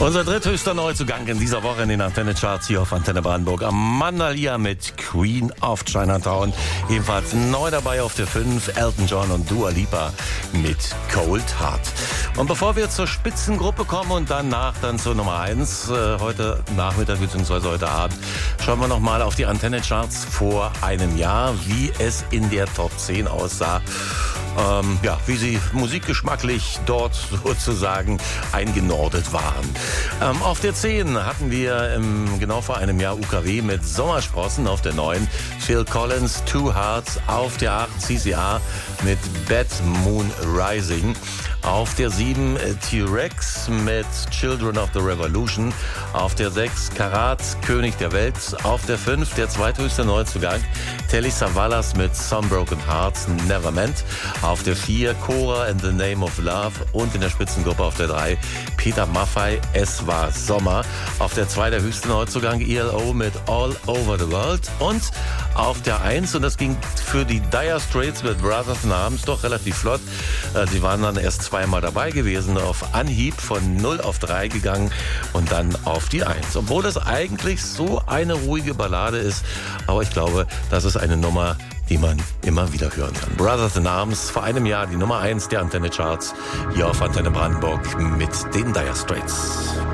Unser dritthöchster Neuzugang in dieser Woche in den Antenne-Charts hier auf Antenne Brandenburg. Amanda Lear mit Queen of Chinatown. Ebenfalls neu dabei auf der 5, Elton John und Dua Lipa mit Cold Heart. Und bevor wir zur Spitzengruppe kommen und danach dann zur Nummer 1, heute Nachmittag bzw. heute Abend, schauen wir nochmal auf die Antenne-Charts vor einem Jahr, wie es in der Top 10 aussah. Wie sie musikgeschmacklich dort sozusagen eingenordet waren. Auf der 10 hatten wir genau vor einem Jahr UKW mit Sommersprossen. Auf der 9 Phil Collins, Two Hearts. Auf der 8 CCR mit Bad Moon Rising. Auf der 7 T-Rex mit Children of the Revolution. Auf der 6 Karat, König der Welt. Auf der 5 der zweithöchste Neuzugang Telly Savalas mit Some Broken Hearts, Never Meant. Auf der 4 Cora and the Name of Love. Und in der Spitzengruppe auf der 3 Peter Maffay, Es war Sommer. Auf der 2 der höchste Neuzugang ELO mit All Over the World. Und auf der 1, und das ging für die Dire Straits mit Brothers in Arms doch relativ flott. Sie waren dann erst zweimal dabei gewesen, auf Anhieb von 0 auf 3 gegangen und dann auf die 1. Obwohl es eigentlich so eine ruhige Ballade ist, aber ich glaube, das ist eine Nummer, die man immer wieder hören kann. Brothers in Arms, vor einem Jahr die Nummer 1 der Antenne Charts hier auf Antenne Brandenburg mit den Dire Straits.